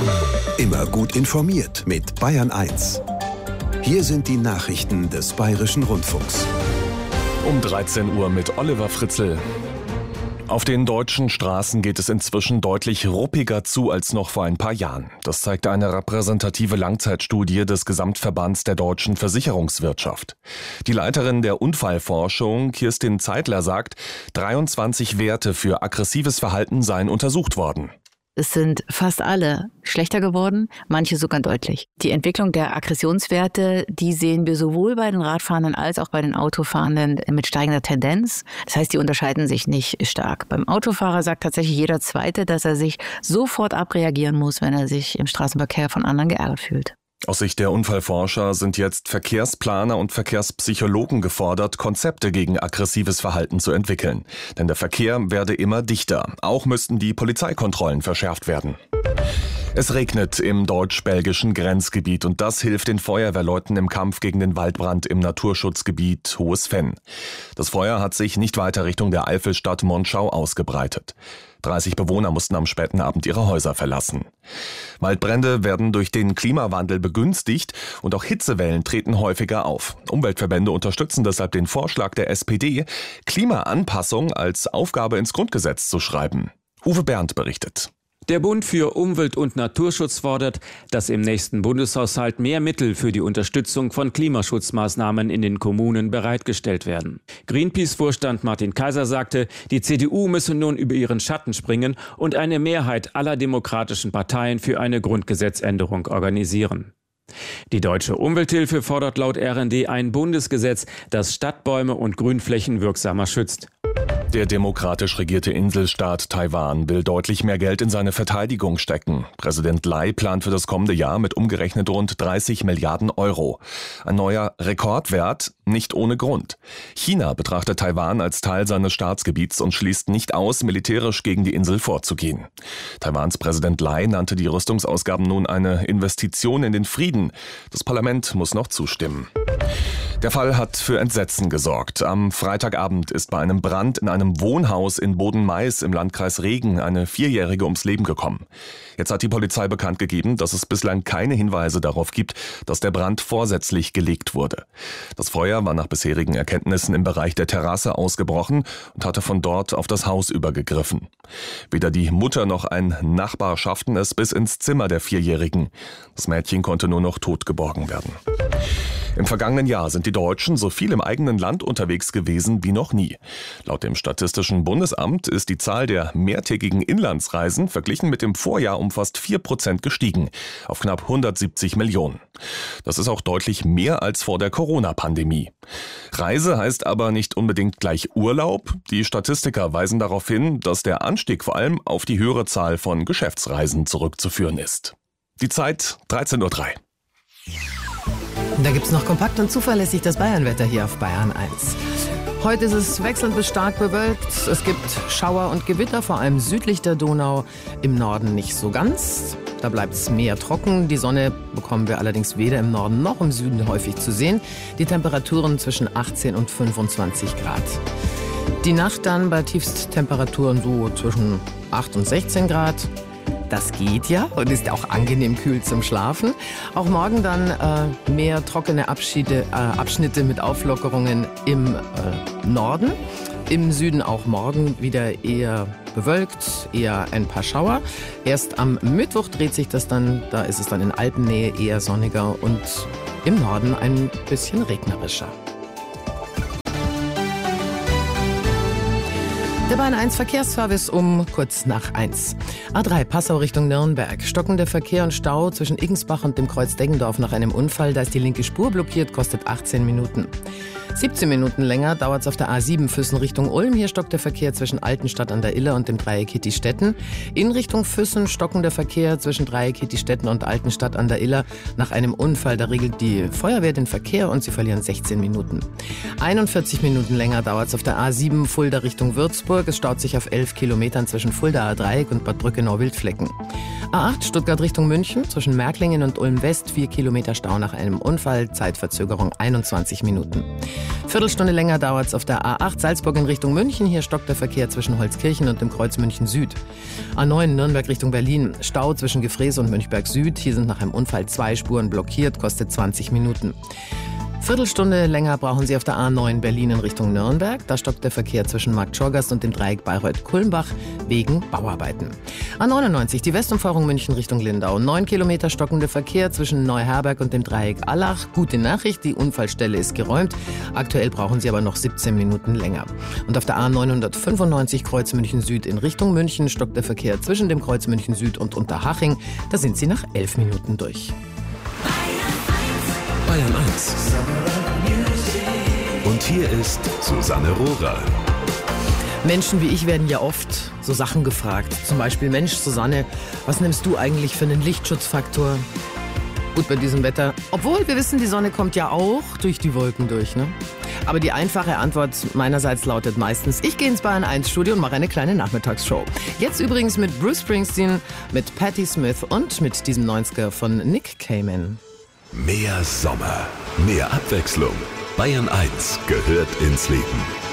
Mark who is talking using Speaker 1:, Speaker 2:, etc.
Speaker 1: Immer gut informiert mit Bayern 1. Hier sind die Nachrichten des Bayerischen Rundfunks.
Speaker 2: Um 13 Uhr mit Oliver Fritzl. Auf den deutschen Straßen geht es inzwischen deutlich ruppiger zu als noch vor ein paar Jahren. Das zeigt eine repräsentative Langzeitstudie des Gesamtverbands der deutschen Versicherungswirtschaft. Die Leiterin der Unfallforschung, Kirstin Zeitler, sagt, 23 Werte für aggressives Verhalten seien untersucht worden.
Speaker 3: Es sind fast alle schlechter geworden, manche sogar deutlich. Die Entwicklung der Aggressionswerte, die sehen wir sowohl bei den Radfahrenden als auch bei den Autofahrenden mit steigender Tendenz. Das heißt, die unterscheiden sich nicht stark. Beim Autofahrer sagt tatsächlich jeder Zweite, dass er sich sofort abreagieren muss, wenn er sich im Straßenverkehr von anderen geärgert fühlt.
Speaker 2: Aus Sicht der Unfallforscher sind jetzt Verkehrsplaner und Verkehrspsychologen gefordert, Konzepte gegen aggressives Verhalten zu entwickeln. Denn der Verkehr werde immer dichter. Auch müssten die Polizeikontrollen verschärft werden. Es regnet im deutsch-belgischen Grenzgebiet und das hilft den Feuerwehrleuten im Kampf gegen den Waldbrand im Naturschutzgebiet Hohes Venn. Das Feuer hat sich nicht weiter Richtung der Eifelstadt Monschau ausgebreitet. 30 Bewohner mussten am späten Abend ihre Häuser verlassen. Waldbrände werden durch den Klimawandel begünstigt und auch Hitzewellen treten häufiger auf. Umweltverbände unterstützen deshalb den Vorschlag der SPD, Klimaanpassung als Aufgabe ins Grundgesetz zu schreiben. Uwe Berndt berichtet.
Speaker 4: Der Bund für Umwelt- und Naturschutz fordert, dass im nächsten Bundeshaushalt mehr Mittel für die Unterstützung von Klimaschutzmaßnahmen in den Kommunen bereitgestellt werden. Greenpeace-Vorstand Martin Kaiser sagte, die CDU müsse nun über ihren Schatten springen und eine Mehrheit aller demokratischen Parteien für eine Grundgesetzänderung organisieren. Die Deutsche Umwelthilfe fordert laut RND ein Bundesgesetz, das Stadtbäume und Grünflächen wirksamer schützt.
Speaker 2: Der demokratisch regierte Inselstaat Taiwan will deutlich mehr Geld in seine Verteidigung stecken. Präsident Lai plant für das kommende Jahr mit umgerechnet rund 30 Milliarden Euro. Ein neuer Rekordwert, nicht ohne Grund. China betrachtet Taiwan als Teil seines Staatsgebiets und schließt nicht aus, militärisch gegen die Insel vorzugehen. Taiwans Präsident Lai nannte die Rüstungsausgaben nun eine Investition in den Frieden. Das Parlament muss noch zustimmen. Der Fall hat für Entsetzen gesorgt. Am Freitagabend ist bei einem Brand in einem Wohnhaus in Boden-Mais im Landkreis Regen eine 4-Jährige ums Leben gekommen. Jetzt hat die Polizei bekannt gegeben, dass es bislang keine Hinweise darauf gibt, dass der Brand vorsätzlich gelegt wurde. Das Feuer war nach bisherigen Erkenntnissen im Bereich der Terrasse ausgebrochen und hatte von dort auf das Haus übergegriffen. Weder die Mutter noch ein Nachbar schafften es bis ins Zimmer der 4-Jährigen. Das Mädchen konnte nur noch tot geborgen werden. Im vergangenen Jahr sind die Deutschen so viel im eigenen Land unterwegs gewesen wie noch nie. Laut dem Statistischen Bundesamt ist die Zahl der mehrtägigen Inlandsreisen verglichen mit dem Vorjahr um fast 4% gestiegen, auf knapp 170 Millionen. Das ist auch deutlich mehr als vor der Corona-Pandemie. Reise heißt aber nicht unbedingt gleich Urlaub. Die Statistiker weisen darauf hin, dass der Anstieg vor allem auf die höhere Zahl von Geschäftsreisen zurückzuführen ist. Die Zeit 13:03 Uhr.
Speaker 5: Da gibt's noch kompakt und zuverlässig das Bayernwetter hier auf Bayern 1. Heute ist es wechselnd bis stark bewölkt. Es gibt Schauer und Gewitter, vor allem südlich der Donau, im Norden nicht so ganz. Da bleibt es mehr trocken. Die Sonne bekommen wir allerdings weder im Norden noch im Süden häufig zu sehen. Die Temperaturen zwischen 18 und 25 Grad. Die Nacht dann bei Tiefsttemperaturen so zwischen 8 und 16 Grad. Das geht ja und ist auch angenehm kühl zum Schlafen. Auch morgen dann mehr trockene Abschnitte mit Auflockerungen im Norden. Im Süden auch morgen wieder eher bewölkt, eher ein paar Schauer. Erst am Mittwoch dreht sich das dann, da ist es dann in Alpennähe eher sonniger und im Norden ein bisschen regnerischer. Der Bayern 1 Verkehrsservice um kurz nach 1. A3 Passau Richtung Nürnberg. Stockender Verkehr und Stau zwischen Igensbach und dem Kreuz Deggendorf nach einem Unfall. Da ist die linke Spur blockiert, kostet 18 Minuten. 17 Minuten länger dauert es auf der A7 Füssen Richtung Ulm. Hier stockt der Verkehr zwischen Altenstadt an der Iller und dem Dreieck Hittistetten. In Richtung Füssen stockender Verkehr zwischen Dreieck Hittistetten und Altenstadt an der Iller nach einem Unfall. Da regelt die Feuerwehr den Verkehr und sie verlieren 16 Minuten. 41 Minuten länger dauert es auf der A7 Fulda Richtung Würzburg. Salzburg. Es staut sich auf 11 Kilometern zwischen Fuldaer Dreieck und Bad Brückenau-Wildflecken. A8 Stuttgart Richtung München, zwischen Märklingen und Ulm West 4 Kilometer Stau nach einem Unfall, Zeitverzögerung 21 Minuten. Viertelstunde länger dauert es auf der A8 Salzburg in Richtung München. Hier stockt der Verkehr zwischen Holzkirchen und dem Kreuz München Süd. A9 Nürnberg Richtung Berlin, Stau zwischen Gefrees und Münchberg Süd. Hier sind nach einem Unfall 2 Spuren blockiert, kostet 20 Minuten. Viertelstunde länger brauchen Sie auf der A9 Berlin in Richtung Nürnberg. Da stockt der Verkehr zwischen Marktschorgast und dem Dreieck Bayreuth-Kulmbach wegen Bauarbeiten. A99 die Westumfahrung München Richtung Lindau. 9 Kilometer stockender Verkehr zwischen Neuherberg und dem Dreieck Allach. Gute Nachricht, die Unfallstelle ist geräumt. Aktuell brauchen Sie aber noch 17 Minuten länger. Und auf der A995 Kreuz München Süd in Richtung München stockt der Verkehr zwischen dem Kreuz München Süd und Unterhaching. Da sind Sie nach 11 Minuten durch.
Speaker 1: Bayern 1. Und hier ist Susanne Rohrer.
Speaker 5: Menschen wie ich werden ja oft so Sachen gefragt. Zum Beispiel, Mensch, Susanne, was nimmst du eigentlich für einen Lichtschutzfaktor? Gut, bei diesem Wetter. Obwohl, wir wissen, die Sonne kommt ja auch durch die Wolken durch, ne? Aber die einfache Antwort meinerseits lautet meistens, ich gehe ins Bayern 1 Studio und mache eine kleine Nachmittagsshow. Jetzt übrigens mit Bruce Springsteen, mit Patti Smith und mit diesem 90er von Nick Cayman.
Speaker 1: Mehr Sommer, mehr Abwechslung. Bayern 1 gehört ins Leben.